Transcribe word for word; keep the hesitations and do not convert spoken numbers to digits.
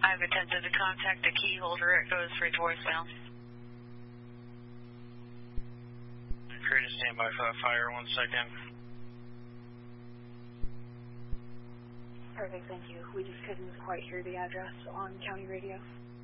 I've attempted to contact the key holder. It goes straight to voicemail. Create a standby for that fire, one second. Perfect, thank you. We just couldn't quite hear the address on county radio.